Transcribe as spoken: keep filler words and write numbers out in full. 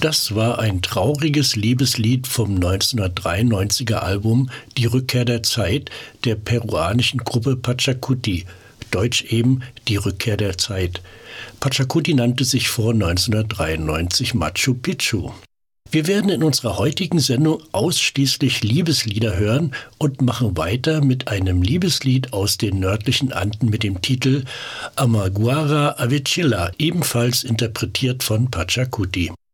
Das war ein trauriges Liebeslied vom neunzehnhundertdreiundneunziger Album Die Rückkehr der Zeit der peruanischen Gruppe Pachacuti, deutsch eben Die Rückkehr der Zeit. Pachacuti nannte sich vor neunzehnhundertdreiundneunzig Machu Picchu. Wir werden in unserer heutigen Sendung ausschließlich Liebeslieder hören und machen weiter mit einem Liebeslied aus den nördlichen Anden mit dem Titel Amaguara Avicilla, ebenfalls interpretiert von Pachacuti.